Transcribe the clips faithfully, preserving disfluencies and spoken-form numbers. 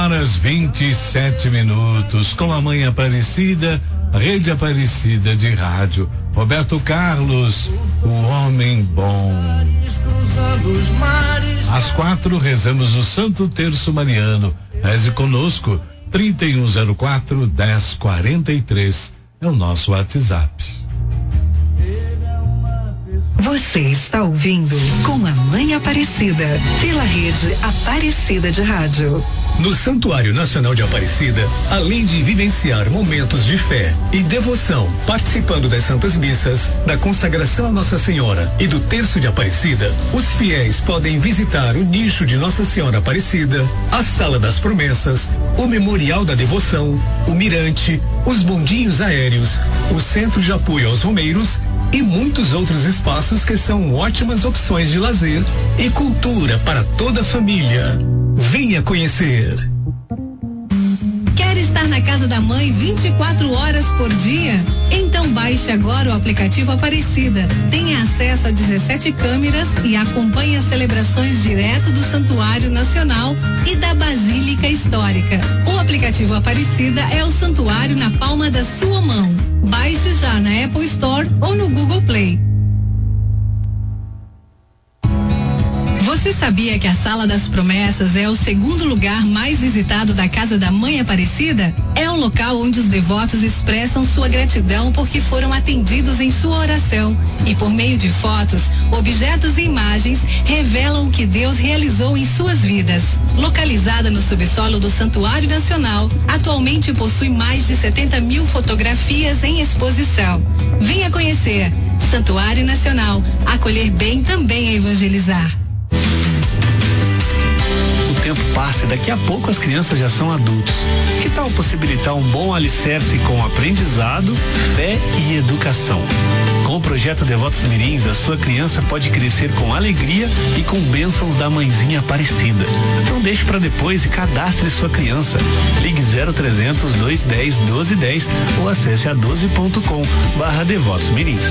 horas vinte e sete minutos, com a Mãe Aparecida, Rede Aparecida de Rádio. Roberto Carlos, o homem bom. Às quatro, rezamos o Santo Terço Mariano. Reze conosco, trinta e um zero quatro, dez quarenta e três, é o nosso WhatsApp. Você está ouvindo Com a Mãe Aparecida, pela Rede Aparecida de Rádio. No Santuário Nacional de Aparecida, além de vivenciar momentos de fé e devoção, participando das Santas Missas, da consagração a Nossa Senhora e do Terço de Aparecida, os fiéis podem visitar o nicho de Nossa Senhora Aparecida, a Sala das Promessas, o Memorial da Devoção, o Mirante, os bondinhos aéreos, o Centro de Apoio aos Romeiros e muitos outros espaços que são ótimas opções de lazer e cultura para toda a família. Venha conhecer. Quer estar na casa da mãe vinte e quatro horas por dia? Então baixe agora o aplicativo Aparecida. Tenha acesso a dezessete câmeras e acompanhe as celebrações direto do Santuário Nacional e da Basílica Histórica. O aplicativo Aparecida é o santuário na palma da sua mão. Baixe já na Apple Store ou no Google Play. Você sabia que a Sala das Promessas é o segundo lugar mais visitado da Casa da Mãe Aparecida? É um local onde os devotos expressam sua gratidão porque foram atendidos em sua oração e por meio de fotos, objetos e imagens revelam o que Deus realizou em suas vidas. Localizada no subsolo do Santuário Nacional, atualmente possui mais de setenta mil fotografias em exposição. Venha conhecer. Santuário Nacional. Acolher bem também é evangelizar. O tempo passa e daqui a pouco as crianças já são adultos. Que tal possibilitar um bom alicerce com aprendizado, fé e educação? Com o projeto Devotos Mirins, a sua criança pode crescer com alegria e com bênçãos da Mãezinha Aparecida. Não deixe para depois e cadastre sua criança. Ligue zero trezentos, dois dez, doze dez ou acesse a doze ponto com barra Devotos Mirins.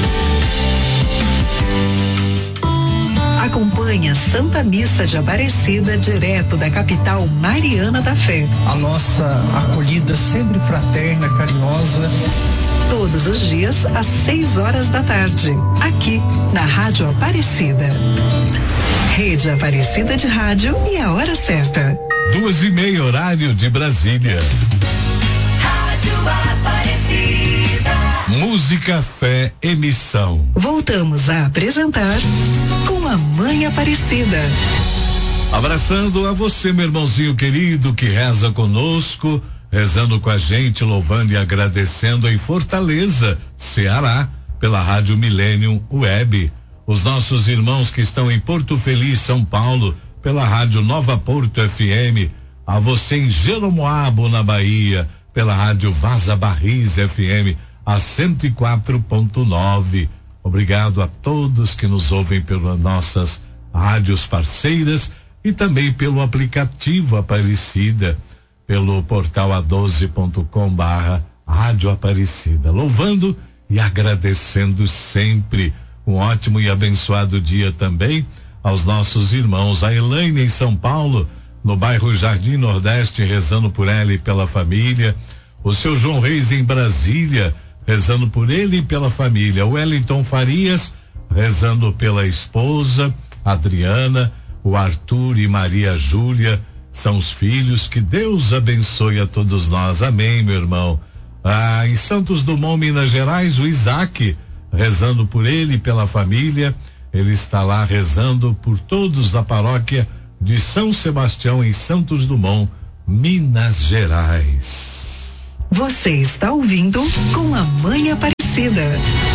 Acompanhe a Santa Missa de Aparecida direto da capital mariana da fé. A nossa acolhida sempre fraterna, carinhosa. Todos os dias às seis horas da tarde, aqui na Rádio Aparecida. Rede Aparecida de Rádio e a hora certa. Duas e meia, horário de Brasília. Rádio Aparecida. Música, fé, emissão. Voltamos a apresentar Com a Mãe Aparecida. Abraçando a você, meu irmãozinho querido, que reza conosco, rezando com a gente, louvando e agradecendo em Fortaleza, Ceará, pela Rádio Millennium Web. Os nossos irmãos que estão em Porto Feliz, São Paulo, pela Rádio Nova Porto F M. A você em Jeromoabo, na Bahia, pela Rádio Vaza Barris F M, a cento e quatro ponto nove. Obrigado a todos que nos ouvem pelas nossas rádios parceiras e também pelo aplicativo Aparecida, pelo portal a doze ponto com barra Rádio Aparecida. Louvando e agradecendo sempre. Um ótimo e abençoado dia também aos nossos irmãos. A Elaine em São Paulo, no bairro Jardim Nordeste, rezando por ela e pela família. O seu João Reis em Brasília, rezando por ele e pela família. O Wellington Farias, rezando pela esposa, Adriana. O Arthur e Maria Júlia são os filhos. Que Deus abençoe a todos nós. Amém, meu irmão. Ah, em Santos Dumont, Minas Gerais, o Isaac, rezando por ele e pela família. Ele está lá rezando por todos da paróquia de São Sebastião, em Santos Dumont, Minas Gerais. Você está ouvindo Com a Mãe Aparecida.